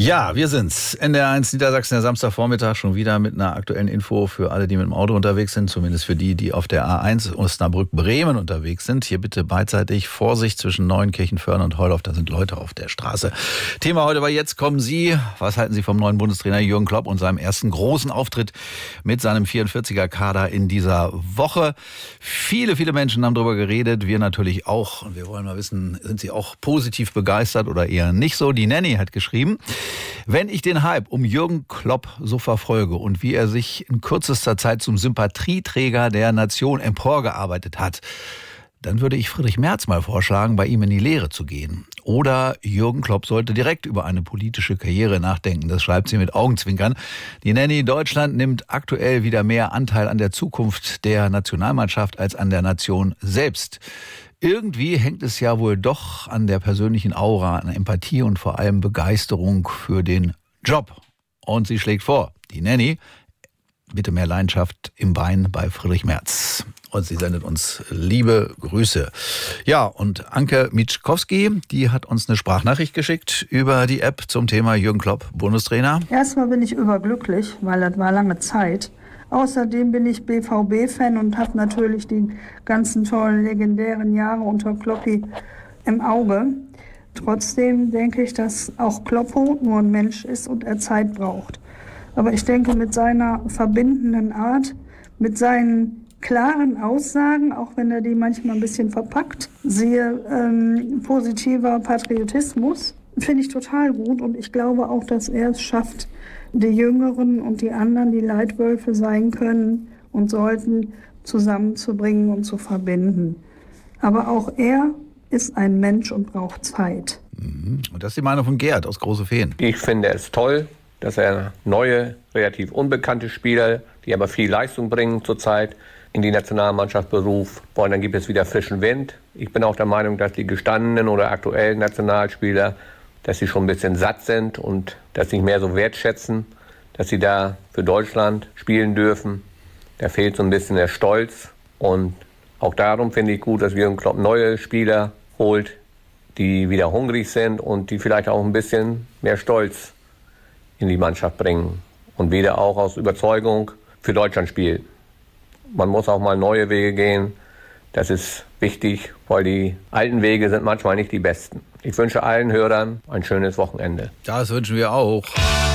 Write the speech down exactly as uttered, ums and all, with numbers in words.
Ja, wir sind's. N D R eins Niedersachsen, der Samstagvormittag, schon wieder mit einer aktuellen Info für alle, die mit dem Auto unterwegs sind, zumindest für die, die auf der A eins Osnabrück-Bremen unterwegs sind. Hier bitte beidseitig Vorsicht zwischen Neuenkirchen, Föhren und Heulhof, da sind Leute auf der Straße. Thema heute war Jetzt kommen Sie. Was halten Sie vom neuen Bundestrainer Jürgen Klopp und seinem ersten großen Auftritt mit seinem vierundvierziger-Kader in dieser Woche? Viele, viele Menschen haben darüber geredet, wir natürlich auch. Und wir wollen mal wissen, sind Sie auch positiv begeistert oder eher nicht so? Die Nanny hat geschrieben: Wenn ich den Hype um Jürgen Klopp so verfolge und wie er sich in kürzester Zeit zum Sympathieträger der Nation emporgearbeitet hat, dann würde ich Friedrich Merz mal vorschlagen, bei ihm in die Lehre zu gehen. Oder Jürgen Klopp sollte direkt über eine politische Karriere nachdenken. Das schreibt sie mit Augenzwinkern. Die Nanny: Deutschland nimmt aktuell wieder mehr Anteil an der Zukunft der Nationalmannschaft als an der Nation selbst. Irgendwie hängt es ja wohl doch an der persönlichen Aura, an Empathie und vor allem Begeisterung für den Job. Und sie schlägt vor, die Nanny: bitte mehr Leidenschaft im Bein bei Friedrich Merz. Und sie sendet uns liebe Grüße. Ja, und Anke Mitschkowski, die hat uns eine Sprachnachricht geschickt über die App zum Thema Jürgen Klopp, Bundestrainer. Erstmal bin ich überglücklich, weil das war lange Zeit. Außerdem bin ich B V B-Fan und habe natürlich die ganzen tollen, legendären Jahre unter Kloppi im Auge. Trotzdem denke ich, dass auch Kloppo nur ein Mensch ist und er Zeit braucht. Aber ich denke, mit seiner verbindenden Art, mit seinen klaren Aussagen, auch wenn er die manchmal ein bisschen verpackt, siehe ähm, positiver Patriotismus, finde ich total gut. Und ich glaube auch, dass er es schafft, die Jüngeren und die anderen, die Leitwölfe sein können und sollten, zusammenzubringen und zu verbinden. Aber auch er ist ein Mensch und braucht Zeit. Und das ist die Meinung von Gerd aus Große Feen. Ich finde es toll, dass er neue, relativ unbekannte Spieler, die aber viel Leistung bringen zurzeit, in die Nationalmannschaft beruft. Und dann gibt es wieder frischen Wind. Ich bin auch der Meinung, dass die gestandenen oder aktuellen Nationalspieler, dass sie schon ein bisschen satt sind und das nicht mehr so wertschätzen, dass sie da für Deutschland spielen dürfen. Da fehlt so ein bisschen der Stolz. Und auch darum finde ich gut, dass Jürgen Klopp neue Spieler holt, die wieder hungrig sind und die vielleicht auch ein bisschen mehr Stolz in die Mannschaft bringen und wieder auch aus Überzeugung für Deutschland spielen. Man muss auch mal neue Wege gehen. Das ist wichtig, weil die alten Wege sind manchmal nicht die besten. Ich wünsche allen Hörern ein schönes Wochenende. Das wünschen wir auch.